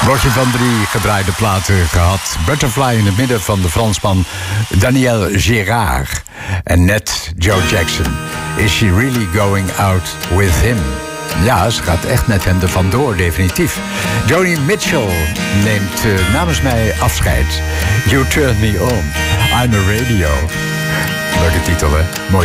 Blokje van 3 gedraaide platen gehad. Butterfly in het midden van de Fransman Daniel Gérard. En net Joe Jackson. Is she really going out with him? Ja, ze gaat echt met hem er vandoor, definitief. Joni Mitchell neemt namens mij afscheid. You turn me on. I'm a radio. Leuke titel, hè? Mooi.